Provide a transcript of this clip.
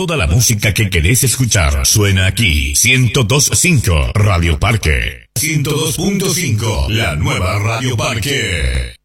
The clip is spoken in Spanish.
Toda la música que querés escuchar suena aquí. 102.5 Radio Parque. 102.5 La nueva Radio Parque.